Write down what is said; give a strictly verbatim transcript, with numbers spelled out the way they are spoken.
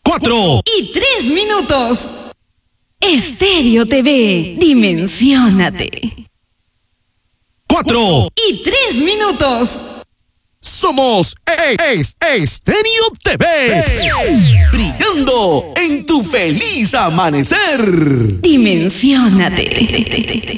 cuatro y tres minutos. Estéreo T V, dimensiónate. cuatro y tres minutos. Somos es, Estéreo T V, brillando en tu feliz amanecer. Dimensiónate.